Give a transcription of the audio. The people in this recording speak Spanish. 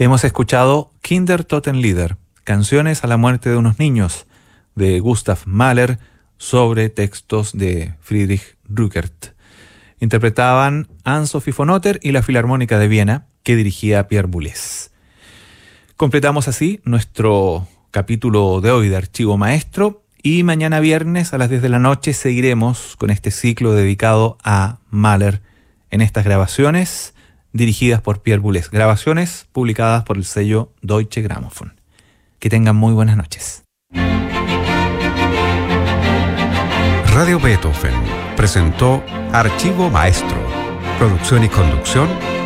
Hemos escuchado Kindertotenlieder, canciones a la muerte de unos niños, de Gustav Mahler, sobre textos de Friedrich Rückert. Interpretaban Anne-Sophie von Otter y la Filarmónica de Viena, que dirigía Pierre Boulez. Completamos así nuestro capítulo de hoy de Archivo Maestro, y mañana viernes a las 10 de la noche seguiremos con este ciclo dedicado a Mahler en estas grabaciones dirigidas por Pierre Boulez, grabaciones publicadas por el sello Deutsche Grammophon. Que tengan muy buenas noches. Radio Beethoven presentó Archivo Maestro, producción y conducción